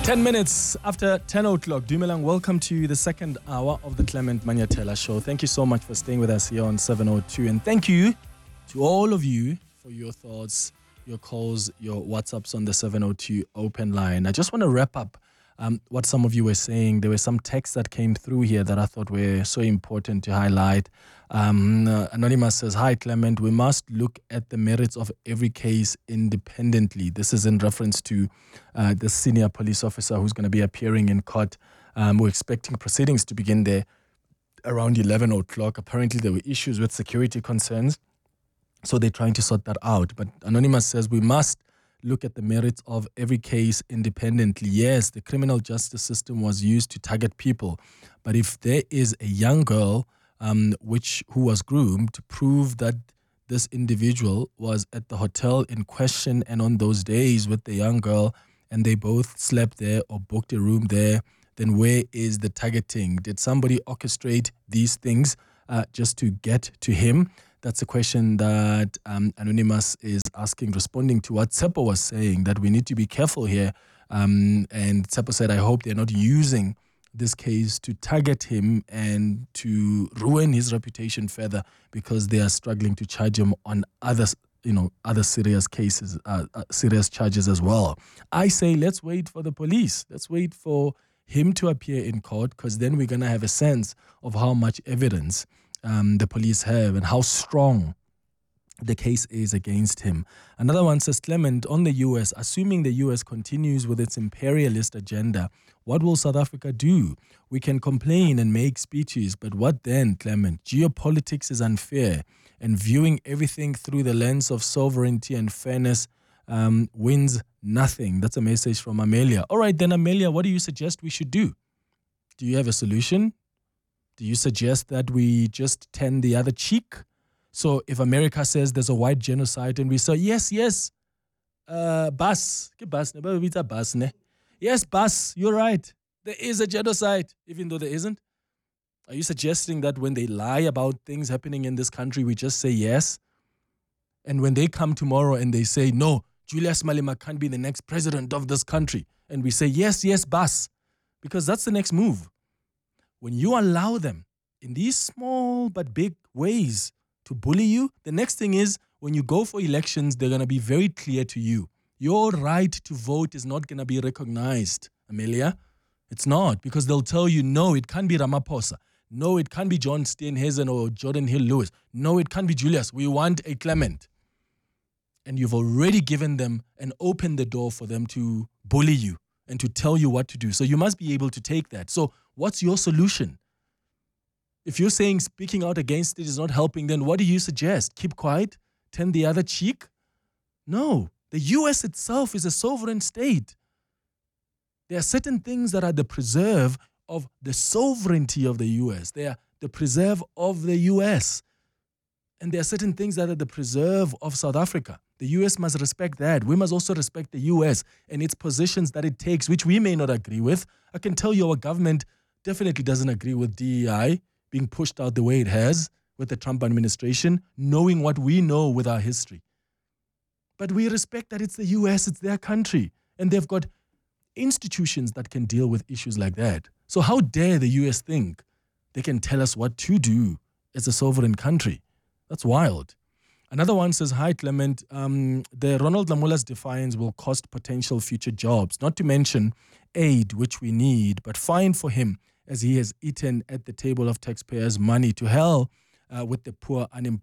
10 minutes after 10 o'clock. Dumelang, welcome to the second hour of the Clement Manyatela Show. Thank you so much for staying with us here on 702. And thank you to all of you for your thoughts, your calls, your WhatsApps on the 702 open line. I just want to wrap up what some of you were saying. There were some texts that came through here that I thought were so important to highlight. Anonymous says, "Hi Clement, we must look at the merits of every case independently." This is in reference to the senior police officer who's going to be appearing in court. We're expecting proceedings to begin there around 11 o'clock. Apparently there were issues with security concerns, so they're trying to sort that out. But Anonymous says we must look at the merits of every case independently. Yes, the criminal justice system was used to target people, but if there is a young girl who was groomed to prove that this individual was at the hotel in question and on those days with the young girl, and they both slept there or booked a room there, then where is the targeting? Did somebody orchestrate these things just to get to him? That's a question that Anonymous is asking, responding to what Tsepo was saying, that we need to be careful here. And Tsepo said, I hope they're not using this case to target him and to ruin his reputation further, because they are struggling to charge him on other serious cases, serious charges as well. I say, let's wait for the police. Let's wait for him to appear in court, because then we're going to have a sense of how much evidence the police have and how strong the case is against him. Another one says, Clement, on the US, assuming the US continues with its imperialist agenda, what will South Africa do? We can complain and make speeches, but what then, Clement? Geopolitics is unfair, and viewing everything through the lens of sovereignty and fairness wins nothing. That's a message from Amelia. All right, then, Amelia, what do you suggest we should do? Do you have a solution? Do you suggest that we just turn the other cheek? So if America says there's a white genocide and we say, yes, Bas, yes, Bas, you're right. There is a genocide, even though there isn't. Are you suggesting that when they lie about things happening in this country, we just say yes? And when they come tomorrow and they say, no, Julius Malema can't be the next president of this country, and we say, yes, Bas, because that's the next move. When you allow them in these small but big ways to bully you, the next thing is when you go for elections, they're going to be very clear to you. Your right to vote is not going to be recognized, Amelia. It's not, because they'll tell you, no, it can't be Ramaphosa. No, it can't be John Steenhuisen or Jordan Hill-Lewis. No, it can't be Julius. We want a Clement. And you've already given them and opened the door for them to bully you and to tell you what to do. So you must be able to take that. So what's your solution? If you're saying speaking out against it is not helping, then what do you suggest? Keep quiet? Turn the other cheek? No. The US itself is a sovereign state. There are certain things that are the preserve of the sovereignty of the US. They are the preserve of the US. And there are certain things that are the preserve of South Africa. The US must respect that. We must also respect the US and its positions that it takes, which we may not agree with. I can tell you our government definitely doesn't agree with DEI being pushed out the way it has with the Trump administration, knowing what we know with our history. But we respect that it's the US, it's their country, and they've got institutions that can deal with issues like that. So how dare the US think they can tell us what to do as a sovereign country? That's wild. Another one says, hi, Clement, the Ronald Lamula's defiance will cost potential future jobs, not to mention aid, which we need, but fine for him as he has eaten at the table of taxpayers' money. To hell with the poor unemployed.